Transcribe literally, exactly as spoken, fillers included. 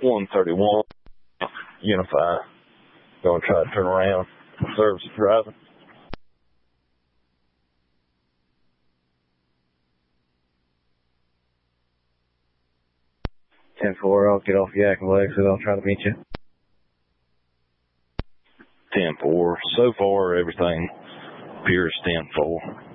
one thirty-one, Unify. Going to try to turn around. Service driving. ten four, I'll get off Yakima exit. I'll try to meet you. ten four. So far, everything appears ten four.